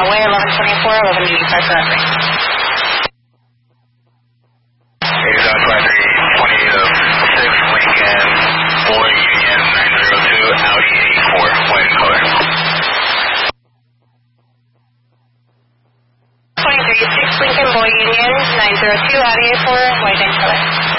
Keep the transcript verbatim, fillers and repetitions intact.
Runway eleven twenty-four, eleven eighty-five for entry. Exhaust five three twenty to six, Lincoln, Boy Union nine zero two, Audi eighty-four, white in color. twenty-three six, Lincoln, Boy Union nine zero two, Audi eighty-four, white in color.